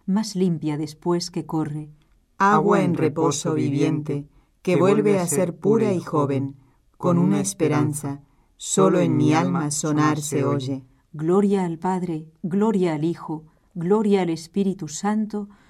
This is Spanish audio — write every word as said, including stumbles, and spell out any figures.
más limpia después que corre. Agua en reposo viviente, que vuelve a ser pura y joven, con una esperanza, solo en mi alma sonar se oye. Gloria al Padre, gloria al Hijo, gloria al Espíritu Santo,